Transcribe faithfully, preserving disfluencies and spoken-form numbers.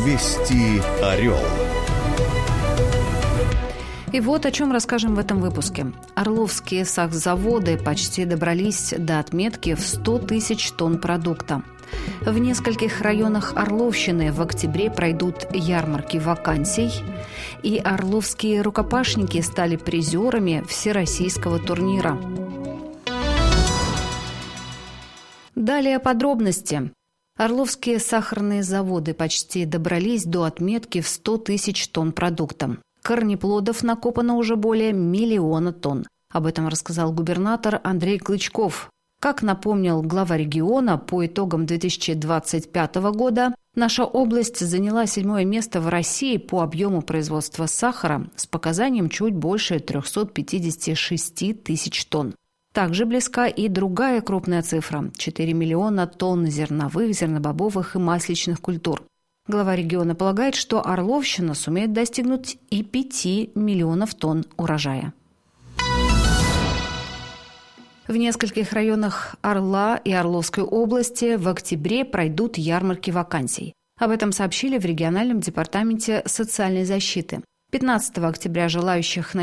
Вести Орел. И вот о чем расскажем в этом выпуске. Орловские сахзаводы почти добрались до отметки в сто тысяч тонн продукта. В нескольких районах Орловщины в октябре пройдут ярмарки вакансий. И орловские рукопашники стали призерами всероссийского турнира. Далее подробности. Орловские сахарные заводы почти добрались до отметки в сто тысяч тонн продукта. Корнеплодов накопано уже более миллиона тонн. Об этом рассказал губернатор Андрей Клычков. Как напомнил глава региона, по итогам две тысячи двадцать пятого года наша область заняла седьмое место в России по объему производства сахара с показанием чуть больше триста пятьдесят шесть тысяч тонн. Также близка и другая крупная цифра – четыре миллиона тонн зерновых, зернобобовых и масличных культур. Глава региона полагает, что Орловщина сумеет достигнуть и пяти миллионов тонн урожая. В нескольких районах Орла и Орловской области в октябре пройдут ярмарки вакансий. Об этом сообщили в региональном департаменте социальной защиты. пятнадцатого октября желающих на